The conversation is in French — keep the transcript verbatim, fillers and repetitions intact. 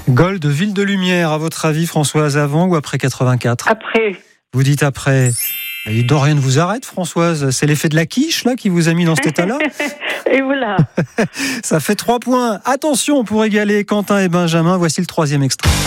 Gold, Ville de Lumière, à votre avis, Françoise, avant ou après quatre-vingt-quatre ? Après. Vous dites après. Et rien ne vous arrête, Françoise. C'est l'effet de la quiche là qui vous a mis dans cet état-là. Et voilà. Ça fait trois points. Attention pour égaler Quentin et Benjamin. Voici le troisième extrait.